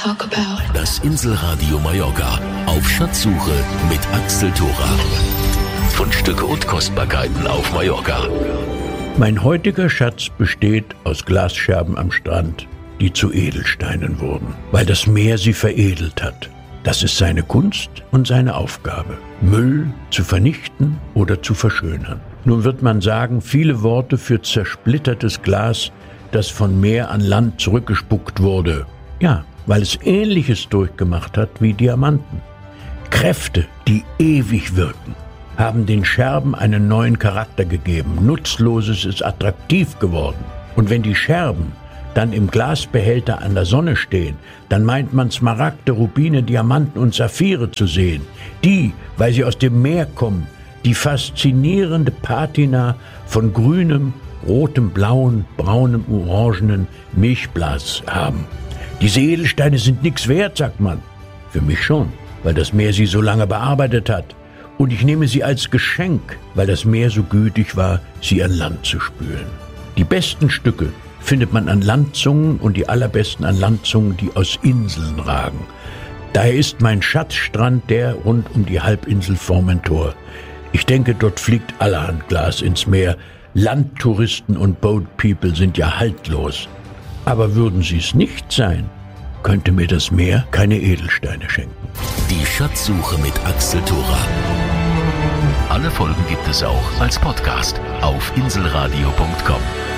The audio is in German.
talk about. Das Inselradio Mallorca auf Schatzsuche mit Axel Thora. Fundstücke und Kostbarkeiten auf Mallorca. Mein heutiger Schatz besteht aus Glasscherben am Strand, die zu Edelsteinen wurden, weil das Meer sie veredelt hat. Das ist seine Kunst und seine Aufgabe, Müll zu vernichten oder zu verschönern. Nun wird man sagen, viele Worte für zersplittertes Glas, das von Meer an Land zurückgespuckt wurde. Ja, weil es Ähnliches durchgemacht hat wie Diamanten. Kräfte, die ewig wirken, haben den Scherben einen neuen Charakter gegeben. Nutzloses ist attraktiv geworden. Und wenn die Scherben dann im Glasbehälter an der Sonne stehen, dann meint man Smaragde, Rubine, Diamanten und Saphire zu sehen. Die, weil sie aus dem Meer kommen, die faszinierende Patina von grünem, rotem, blauen, braunem, orangenen Milchblas haben. Diese Edelsteine sind nichts wert, sagt man. Für mich schon, weil das Meer sie so lange bearbeitet hat. Und ich nehme sie als Geschenk, weil das Meer so gütig war, sie an Land zu spülen. Die besten Stücke findet man an Landzungen und die allerbesten an Landzungen, die aus Inseln ragen. Daher ist mein Schatzstrand der rund um die Halbinsel Formentor. Ich denke, dort fliegt allerhand Glas ins Meer. Landtouristen und Boat People sind ja haltlos. Aber würden sie es nicht sein, könnte mir das Meer keine Edelsteine schenken. Die Schatzsuche mit Axel Thora. Alle Folgen gibt es auch als Podcast auf inselradio.com.